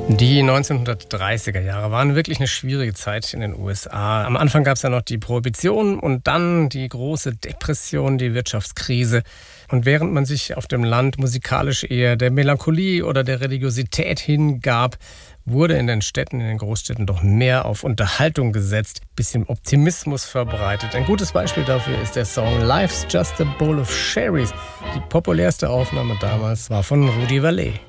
Die 1930er Jahre waren wirklich eine schwierige Zeit in den USA. Am Anfang gab es ja noch die Prohibition und dann die große Depression, die Wirtschaftskrise. Und während man sich auf dem Land musikalisch eher der Melancholie oder der Religiosität hingab, wurde in den Städten, in den Großstädten doch mehr auf Unterhaltung gesetzt, bisschen Optimismus verbreitet. Ein gutes Beispiel dafür ist der Song Life's Just a Bowl of Cherries. Die populärste Aufnahme damals war von Rudy Vallee.